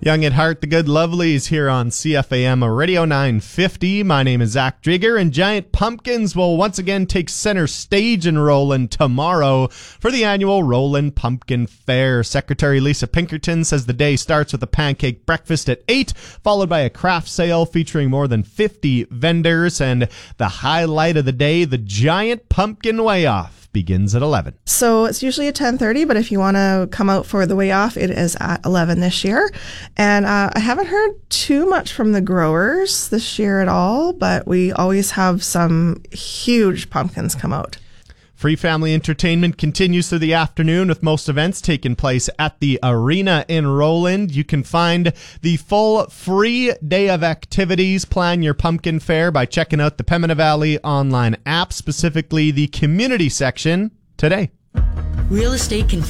Young at heart, the good lovelies here on CFAM Radio 950. My name is Zach Drieger, and Giant Pumpkins will once again take center stage in Roland tomorrow for the annual Roland Pumpkin Fair. Secretary Lisa Pinkerton says the day starts with a pancake breakfast at 8, followed by a craft sale featuring more than 50 vendors, and the highlight of the day, the Giant Pumpkin Weigh-Off, begins at 11. So it's usually at 10:30, but if you want to come out for the weigh-off, it is at 11 this year. And I haven't heard too much from the growers this year at all, but we always have some huge pumpkins come out. Free family entertainment continues through the afternoon, with most events taking place at the arena in Roland. You can find the full free day of activities. Plan your pumpkin fair by checking out the Pembina Valley online app, specifically the community section, today. Real estate can